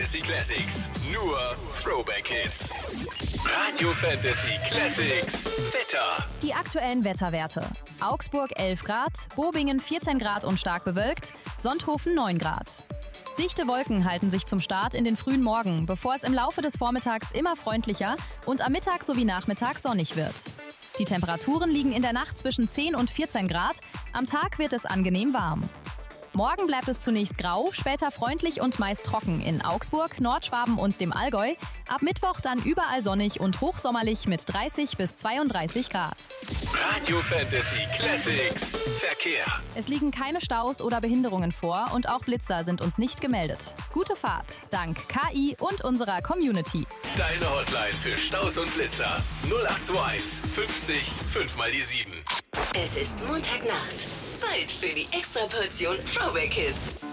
Fantasy Classics. Nur Throwback Hits. Radio Fantasy Classics. Wetter. Die aktuellen Wetterwerte. Augsburg 11 Grad, Bobingen 14 Grad und stark bewölkt, Sonthofen 9 Grad. Dichte Wolken halten sich zum Start in den frühen Morgen, bevor es im Laufe des Vormittags immer freundlicher und am Mittag sowie Nachmittag sonnig wird. Die Temperaturen liegen in der Nacht zwischen 10 und 14 Grad, am Tag wird es angenehm warm. Morgen bleibt es zunächst grau, später freundlich und meist trocken in Augsburg, Nordschwaben und dem Allgäu. Ab Mittwoch dann überall sonnig und hochsommerlich mit 30 bis 32 Grad. Radio Fantasy Classics. Verkehr. Es liegen keine Staus oder Behinderungen vor und auch Blitzer sind uns nicht gemeldet. Gute Fahrt, dank KI und unserer Community. Deine Hotline für Staus und Blitzer. 0821 50 5 mal die 7. Es ist Montagnacht. Zeit für die Extraportion Throwback Hits.